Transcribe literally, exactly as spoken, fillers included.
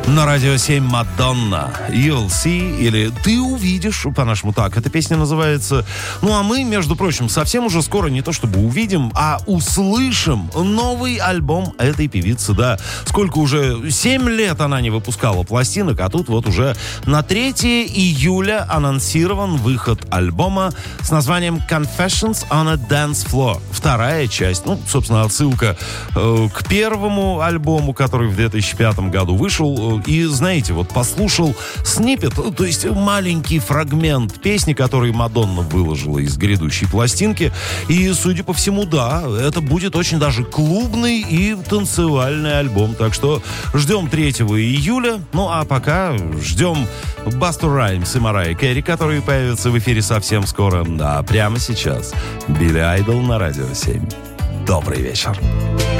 На радио семь Мадонна. You'll see, или ты увидишь, по-нашему так. Эта песня называется. Ну, а мы, между прочим, совсем уже скоро не то чтобы увидим, а услышим новый альбом этой певицы, да. Сколько уже? Семь лет она не выпускала пластинок, а тут вот уже на третьего июля анонсирован выход альбома с названием Confessions on a Dance Floor. Вторая часть. Ну, собственно, отсылка э, к первому альбому, который в две тысячи пятом году вышел. И, знаете, вот послушал сниппет, то есть маленький фрагмент песни, который Мадонна выложила из грядущей пластинки. И, судя по всему, да, это будет очень даже клубный и танцевальный альбом. Так что ждем третьего июля. Ну, а пока ждем Басту Раймс и Марайи Кэрри, которые появятся в эфире совсем скоро. Да, прямо сейчас. Билли Айдол на радио семь. Добрый вечер.